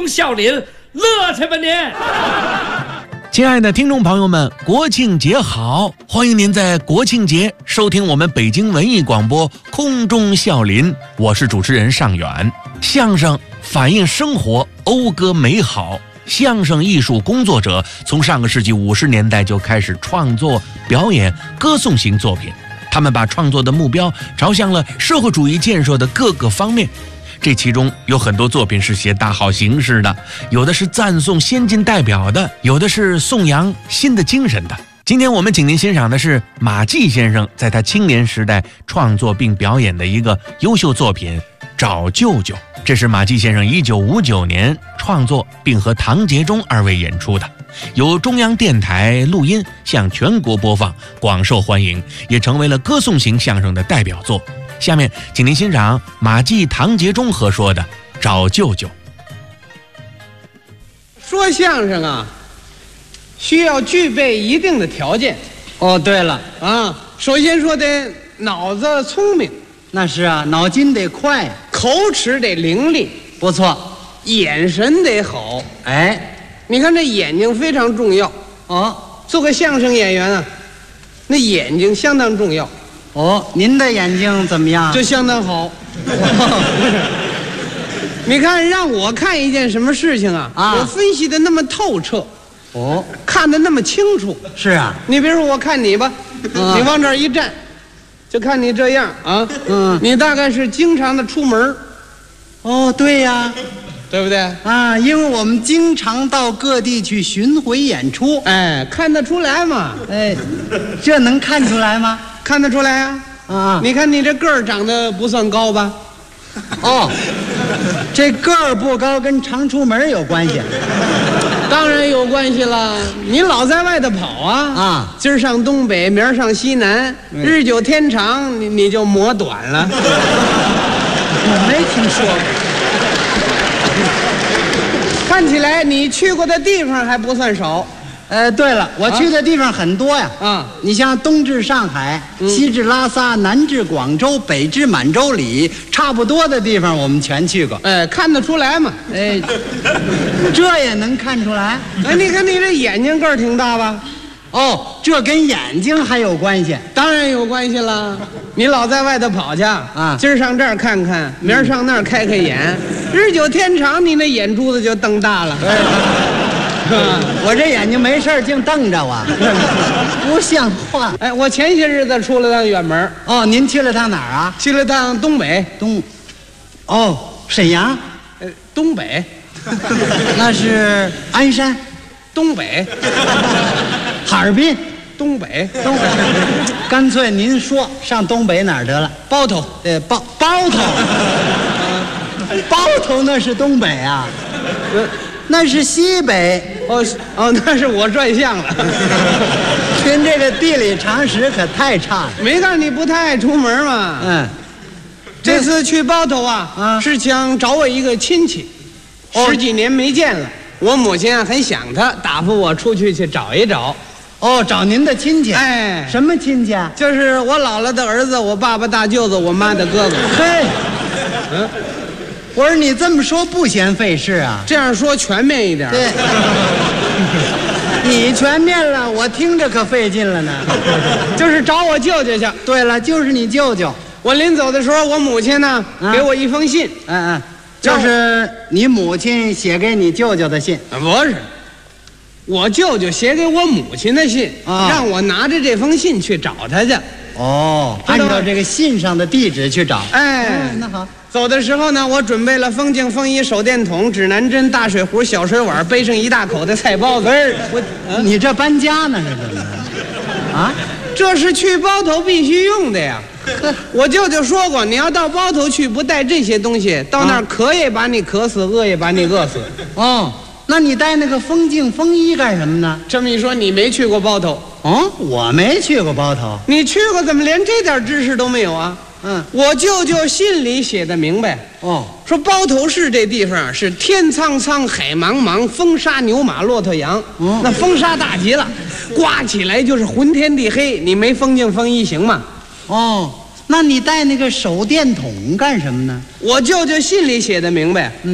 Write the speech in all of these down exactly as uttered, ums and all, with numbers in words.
笑脸，乐去吧你！ 亲爱的听众朋友们，国庆节好！欢迎您在国庆节收听我们北京文艺广播空中笑林，我是主持人尚远。相声反映生活，讴歌美好。相声艺术工作者从上个世纪五十年代就开始创作、表演歌颂型作品，他们把创作的目标朝向了社会主义建设的各个方面。这其中有很多作品是写大好形势的，有的是赞颂先进代表的，有的是颂扬新的精神的。今天我们请您欣赏的是马季先生在他青年时代创作并表演的一个优秀作品《找舅舅》。这是马季先生一九五九年创作并和唐杰忠二位演出的，由中央电台录音向全国播放，广受欢迎，也成为了歌颂型相声的代表作。下面请您欣赏马季、唐杰忠合说的《找舅舅》。 说相声啊，需要具备一定的条件。 哦，对了啊，首先说得脑子聪明， 那是啊，脑筋得快， 口齿得伶俐， 不错， 眼神得好。 哎， 你看这眼睛非常重要哦。 做个相声演员啊，那眼睛相当重要。 哦，您的眼睛怎么样？ 就相当好。你看，让我看一件什么事情啊， 啊我分析的那么透彻， 哦， 看得那么清楚。 是啊， 你比如说，我看你吧， 啊你往这儿一站，就看你这样啊， 嗯， 你大概是经常的出门。 哦，对呀， 对不对啊？因为我们经常到各地去巡回演出， 哎，看得出来嘛？ 哎，这能看出来吗？ 看得出来啊！ 啊， 你看你这个儿长得不算高吧？ 哦，这个儿不高跟常出门有关系？ 当然有关系了。你老在外头跑啊， 啊， 今儿上东北，明儿上西南， 嗯、 日久天长，你你就磨短了。 我没听说过。看起来你去过的地方还不算少。 呃，对了，我去的地方很多呀。 啊， 你像东至上海，嗯、西至拉萨，南至广州，北至满洲里，差不多的地方我们全去过。 哎，看得出来嘛？ 哎，这也能看出来。 哎，你看你这眼睛个儿挺大吧？ 哦，这跟眼睛还有关系？ 当然有关系了。你老在外头跑去啊， 今儿上这儿看看，明儿上那儿开开眼，日久天长，你那眼珠子就瞪大了。 我这眼睛没事净瞪着我，不像话。 哎，我前些日子出了趟远门。 哦，您去了趟哪儿啊？ 去了趟东北。 东，哦，沈阳。 呃，东北， 那是鞍山。 东北， 哈尔滨。 东北， 东北。干脆您说上东北哪儿得了？ 包头。 对，包包头。包头那是东北啊。 呃那是西北。 哦哦，那是我转向了。 您这个地理常识可太差了。 没看你不太爱出门嘛。 嗯， 这次去包头啊， 啊是想找我一个亲戚， 哦、 十几年没见了。我母亲啊很想他，打发我出去去找一找。 哦，找您的亲戚。 哎， 什么亲戚啊？ 就是我姥姥的儿子，我爸爸大舅子，我妈的哥哥。 嘿，嗯。我说你这么说不嫌费事啊？ 这样说全面一点。 对，你全面了，我听着可费劲了呢。 就是找我舅舅去。 对了，就是你舅舅。 我临走的时候，我母亲呢、啊、给我一封信。 嗯嗯，就是你母亲写给你舅舅的信。 啊，不是，我舅舅写给我母亲的信，啊、让我拿着这封信去找他去。 哦，按照这个信上的地址去找。 哎， 嗯、那好。 走的时候呢，我准备了风镜、风衣、手电筒、指南针、大水壶、小水碗，背上一大口的菜包子。 我，啊、你这搬家呢是怎么？啊， 这是去包头必须用的呀。我舅舅说过，你要到包头去不带这些东西，到那儿渴也把你渴死，饿也把你饿死。 哦，那你带那个风镜、风衣干什么呢？ 这么一说，你没去过包头？ 哦，我没去过包头。 你去过，怎么连这点知识都没有啊？ 嗯， 我舅舅信里写的明白哦， 说包头市这地方是天苍苍，海茫茫，风沙牛马骆驼羊， 嗯， 那风沙大极了，刮起来就是昏天地黑，你没风镜风衣行吗？ 哦，那你带那个手电筒干什么呢？ 我舅舅信里写的明白， 嗯，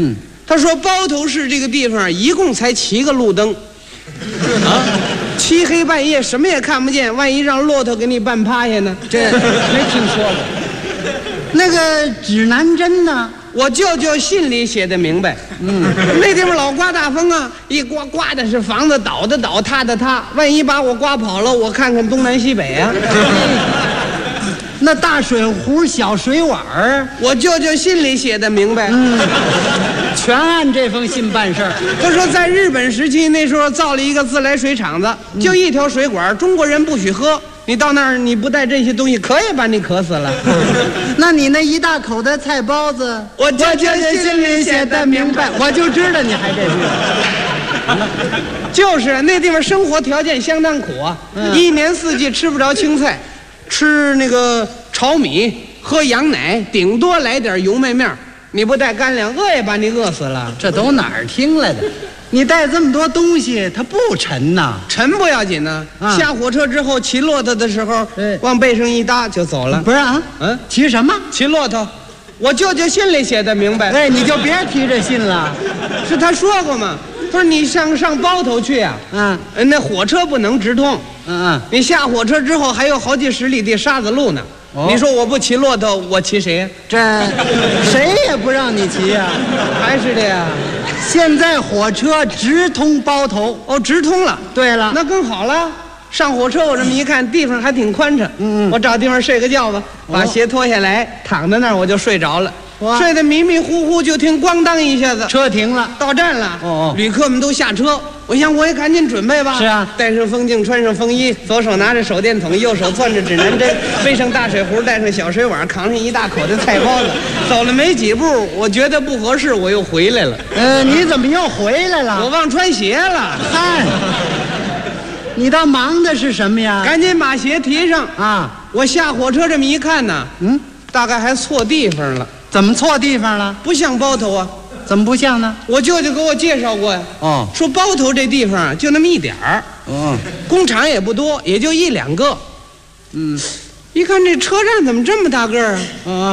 他说包头市这个地方一共才七个路灯，啊，漆黑半夜什么也看不见，万一让骆驼给你绊趴下呢？ 这没听说过。那个指南针呢？ 我舅舅信里写的明白，嗯，那地方老刮大风啊，一刮刮的是房子倒的倒，塌的塌，万一把我刮跑了，我看看东南西北啊。 那大水壶、小水碗儿， 我舅舅信里写的明白，嗯， 全按这封信办事儿。 他说在日本时期那时候造了一个自来水厂子，就一条水管，中国人不许喝。你到那儿你不带这些东西，可以把你渴死了。 那你那一大口的菜包子， 我舅舅信里写的明白， 我就知道你还这句。 就是那地方生活条件相当苦啊，嗯、一年四季吃不着青菜，吃那个炒米，喝羊奶，顶多来点油麦面。你不带干粮，饿也把你饿死了。 这都哪儿听来的？你带这么多东西，它不沉呐？ 沉不要紧呢、啊。下火车之后骑骆驼的时候，嗯、往背上一搭就走了。 不是啊？嗯，骑什么？ 骑骆驼。我舅舅信里写的明白。 哎，你就别提这信了。 是他说过吗？他说你上上包头去啊，嗯，那火车不能直通。嗯嗯。你下火车之后还有好几十里地沙子路呢。哦、你说我不骑骆驼，我骑谁呀？ 这谁也不让你骑呀、啊， 还是的呀。 现在火车直通包头， 哦，直通了。 对了， 那更好了。上火车我这么一看，地方还挺宽敞。嗯，我找地方睡个觉吧，把鞋脱下来，躺在那儿我就睡着了。睡得迷迷糊糊，就听咣当一下子， 车停了， 到站了。 哦哦， 旅客们都下车。我想我也赶紧准备吧。 是啊， 戴上风镜，穿上风衣，左手拿着手电筒，右手攥着指南针，背上大水壶，带上小水碗，扛上一大口的菜包子。走了没几步，我觉得不合适，我又回来了。 呃，你怎么又回来了？ 我忘穿鞋了。 嗨，你倒忙的是什么呀？ 赶紧把鞋提上啊！ 我下火车这么一看呢，嗯，大概还错地方了。 怎么错地方了？ 不像包头啊。 怎么不像呢？ 我舅舅给我介绍过呀。哦，说包头这地方就那么一点儿。哦，工厂也不多，也就一两个。嗯，一看这车站怎么这么大个儿啊？啊。